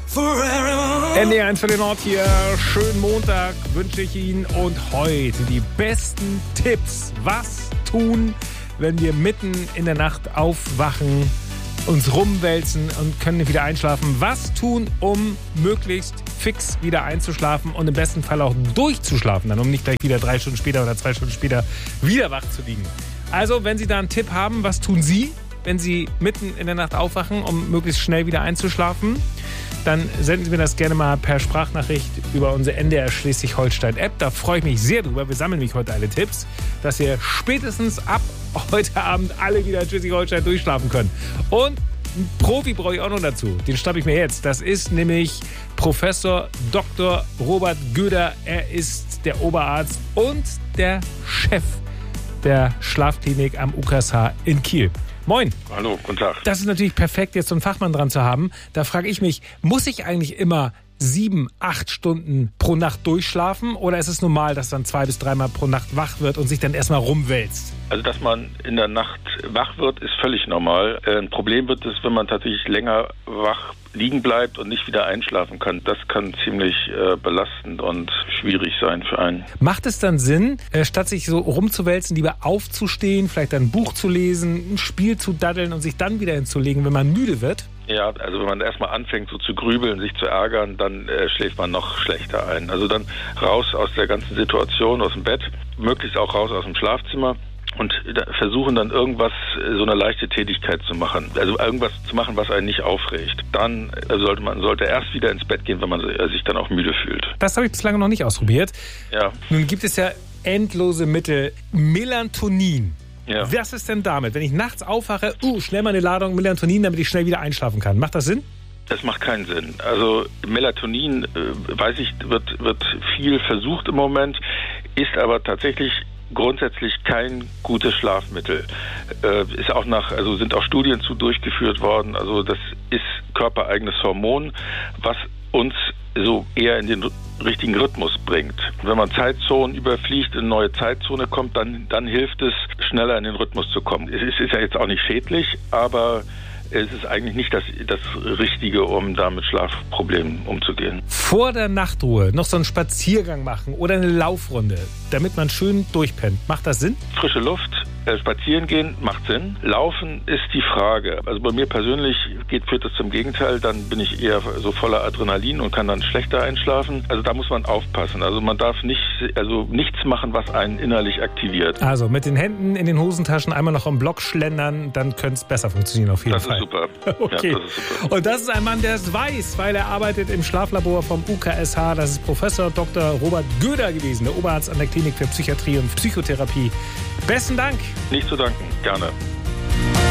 NDR1 für den Nord hier. Schönen Montag wünsche ich Ihnen. Und heute die besten Tipps. Was tun, wenn wir mitten in der Nacht aufwachen, uns rumwälzen und können nicht wieder einschlafen? Was tun, um möglichst fix wieder einzuschlafen und im besten Fall auch durchzuschlafen, dann um nicht gleich wieder 3 Stunden später oder 2 Stunden später wieder wach zu liegen? Also, wenn Sie da einen Tipp haben, was tun Sie, wenn Sie mitten in der Nacht aufwachen, um möglichst schnell wieder einzuschlafen? Dann senden Sie mir das gerne mal per Sprachnachricht über unsere NDR Schleswig-Holstein-App. Da freue ich mich sehr drüber. Wir sammeln nämlich heute alle Tipps, dass wir spätestens ab heute Abend alle wieder in Schleswig-Holstein durchschlafen können. Und einen Profi brauche ich auch noch dazu. Den schnappe ich mir jetzt. Das ist nämlich Professor Dr. Robert Göder. Er ist der Oberarzt und der Chef der Schlafklinik am UKSH in Kiel. Moin. Hallo, guten Tag. Das ist natürlich perfekt, jetzt so einen Fachmann dran zu haben. Da frage ich mich, muss ich eigentlich immer 7, 8 Stunden pro Nacht durchschlafen? Oder ist es normal, dass dann 2 bis 3 Mal pro Nacht wach wird und sich dann erstmal rumwälzt? Also, dass man in der Nacht wach wird, ist völlig normal. Ein Problem wird es, wenn man tatsächlich länger wach liegen bleibt und nicht wieder einschlafen kann. Das kann ziemlich belastend und schwierig sein für einen. Macht es dann Sinn, statt sich so rumzuwälzen, lieber aufzustehen, vielleicht ein Buch zu lesen, ein Spiel zu daddeln und sich dann wieder hinzulegen, wenn man müde wird? Ja, also wenn man erstmal anfängt so zu grübeln, sich zu ärgern, dann schläft man noch schlechter ein. Also dann raus aus der ganzen Situation, aus dem Bett, möglichst auch raus aus dem Schlafzimmer. Und versuchen dann irgendwas, so eine leichte Tätigkeit zu machen. Also irgendwas zu machen, was einen nicht aufregt. Dann sollte erst wieder ins Bett gehen, wenn man sich dann auch müde fühlt. Das habe ich bislang noch nicht ausprobiert. Ja. Nun gibt es ja endlose Mittel. Melatonin. Ja. Was ist denn damit? Wenn ich nachts aufwache, schnell mal eine Ladung Melatonin, damit ich schnell wieder einschlafen kann. Macht das Sinn? Das macht keinen Sinn. Also Melatonin, weiß ich, wird viel versucht im Moment, ist aber tatsächlich grundsätzlich kein gutes Schlafmittel. Sind auch Studien zu durchgeführt worden. Also das ist körpereigenes Hormon, was uns so eher in den richtigen Rhythmus bringt. Wenn man Zeitzonen überfliegt, in eine neue Zeitzone kommt, dann hilft es, schneller in den Rhythmus zu kommen. Es ist ja jetzt auch nicht schädlich, aber es ist eigentlich nicht das Richtige, um da mit Schlafproblemen umzugehen. Vor der Nachtruhe noch so einen Spaziergang machen oder eine Laufrunde, damit man schön durchpennt. Macht das Sinn? Frische Luft, spazieren gehen macht Sinn. Laufen ist die Frage. Also bei mir persönlich führt das zum Gegenteil. Dann bin ich eher so voller Adrenalin und kann dann schlechter einschlafen. Also da muss man aufpassen. Also man darf nichts machen, was einen innerlich aktiviert. Also mit den Händen in den Hosentaschen einmal noch am Block schlendern, dann könnte es besser funktionieren auf jeden Fall. Super. Okay. Ja, das ist super. Und das ist ein Mann, der es weiß, weil er arbeitet im Schlaflabor vom UKSH. Das ist Professor Dr. Robert Göder gewesen, der Oberarzt an der Klinik für Psychiatrie und Psychotherapie. Besten Dank. Nicht zu danken. Gerne.